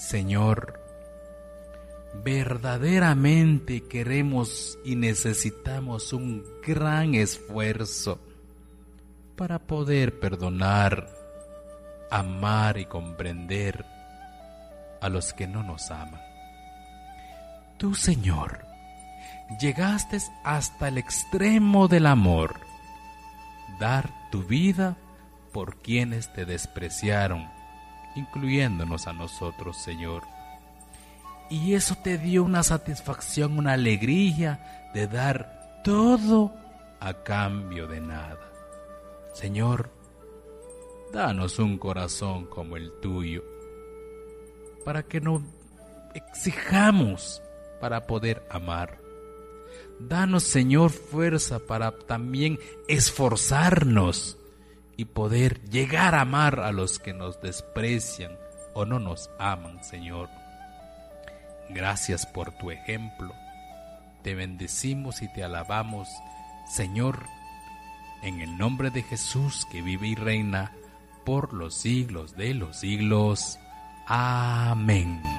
Señor, verdaderamente queremos y necesitamos un gran esfuerzo para poder perdonar, amar y comprender a los que no nos aman. Tú, Señor, llegaste hasta el extremo del amor, dar tu vida por quienes te despreciaron, incluyéndonos a nosotros, Señor. Y eso te dio una satisfacción, una alegría de dar todo a cambio de nada. Señor, danos un corazón como el tuyo, para que no exijamos para poder amar. Danos, Señor, fuerza para también esforzarnos y poder llegar a amar a los que nos desprecian o no nos aman, Señor. Gracias por tu ejemplo. Te bendecimos y te alabamos, Señor, en el nombre de Jesús, que vive y reina por los siglos de los siglos. Amén.